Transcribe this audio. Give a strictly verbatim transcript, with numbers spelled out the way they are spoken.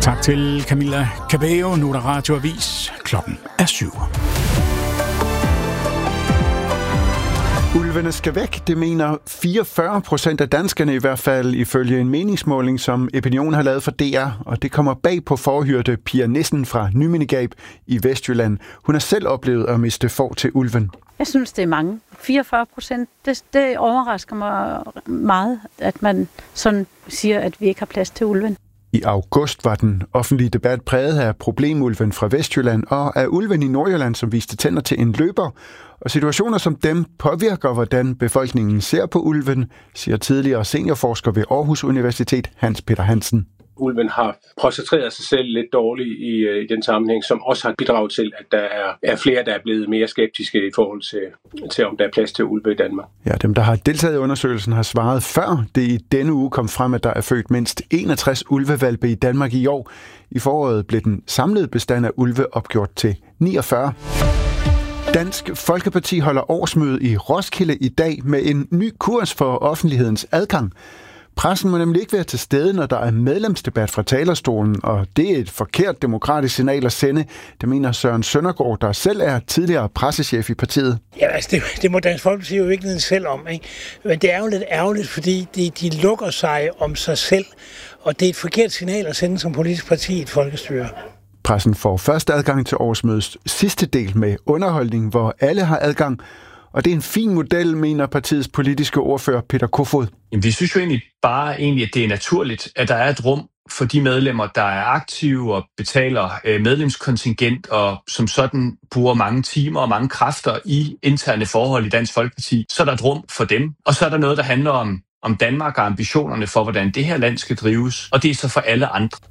Tak til Camilla Cabello. Nu er der radioavis. Klokken er syv. Ulvene skal væk, det mener fireogfyrre procent af danskerne i hvert fald, ifølge en meningsmåling, som Opinion har lavet for D R, og det kommer bag på forhørte Pia Nissen fra Nymindegab i Vestjylland. Hun har selv oplevet at miste får til ulven. Jeg synes, det er mange. fireogfyrre procent, det, det overrasker mig meget, at man sådan siger, at vi ikke har plads til ulven. I august var den offentlige debat præget af problemulven fra Vestjylland og af ulven i Nordjylland, som viste tænder til en løber. Og situationer som dem påvirker, hvordan befolkningen ser på ulven, siger tidligere seniorforsker ved Aarhus Universitet Hans Peter Hansen. Ulven har koncentreret sig selv lidt dårligt i, i den sammenhæng, som også har bidraget til, at der er, er flere, der er blevet mere skeptiske i forhold til, til, om der er plads til ulve i Danmark. Ja, dem, der har deltaget i undersøgelsen, har svaret før det i denne uge kom frem, at der er født mindst enogtres ulvehvalpe i Danmark i år. I foråret blev den samlede bestand af ulve opgjort til niogfyrre. Dansk Folkeparti holder årsmøde i Roskilde i dag med en ny kurs for offentlighedens adgang. Pressen må nemlig ikke være til stede, når der er medlemsdebat fra talerstolen, og det er et forkert demokratisk signal at sende. Det mener Søren Søndergaard, der selv er tidligere pressechef i partiet. Ja, altså det, det må Dansk Folkeparti jo ikke selv om, ikke? Men det er jo lidt ærgerligt, fordi de, de lukker sig om sig selv, og det er et forkert signal at sende som politisk parti i et folkestyre. Pressen får først adgang til årsmødets sidste del med underholdning, hvor alle har adgang. Og det er en fin model, mener partiets politiske ordfører Peter Kofod. Jamen, vi synes jo egentlig bare, egentlig, at det er naturligt, at der er et rum for de medlemmer, der er aktive og betaler øh, medlemskontingent, og som sådan bruger mange timer og mange kræfter i interne forhold i Dansk Folkeparti. Så er der et rum for dem, og så er der noget, der handler om, om Danmark og ambitionerne for, hvordan det her land skal drives, og det er så for alle andre.